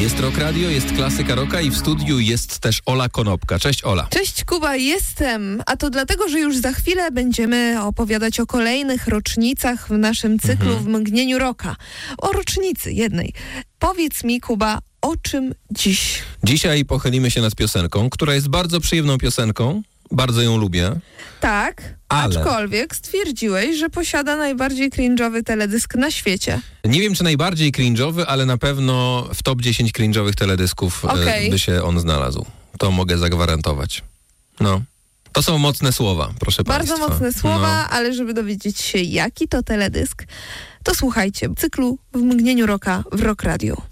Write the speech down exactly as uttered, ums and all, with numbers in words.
Jest Rock Radio, jest klasyka rocka i w studiu jest też Ola Konopka. Cześć Ola. Cześć Kuba, jestem. A to dlatego, że już za chwilę będziemy opowiadać o kolejnych rocznicach w naszym cyklu mhm. w Mgnieniu Rocka. O rocznicy jednej. Powiedz mi, Kuba, o czym dziś? Dzisiaj pochylimy się nad piosenką, która jest bardzo przyjemną piosenką. Bardzo ją lubię. Tak, ale... aczkolwiek stwierdziłeś, że posiada najbardziej cringe'owy teledysk na świecie. Nie wiem, czy najbardziej cringe'owy, ale na pewno w top dziesięć cringe'owych teledysków okay. by się on znalazł. To mogę zagwarantować. No. To są mocne słowa, proszę Bardzo państwa. Bardzo mocne słowa, no. ale żeby dowiedzieć się, jaki to teledysk, to słuchajcie cyklu w Mgnieniu Rocka w Rock Radio.